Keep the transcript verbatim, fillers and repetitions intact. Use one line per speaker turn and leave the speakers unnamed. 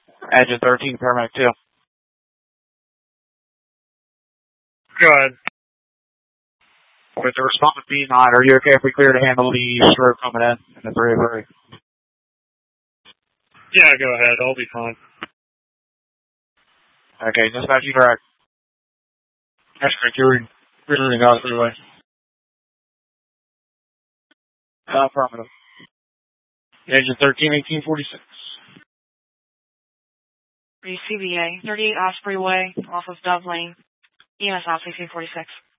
Engine thirteen, paramedic two.
Go ahead.
With the response being nine, are you okay if we clear to handle the stroke coming in in the three oh three?
Yeah, go ahead. I'll be fine.
Okay, dispatch you direct. That's correct. You're reading out freeway. Uh, affirmative. Engine thirteen, eighteen forty-six.
C B A, thirty-eight Osprey Way, off of Dove Lane, E M S Off sixteen forty-six.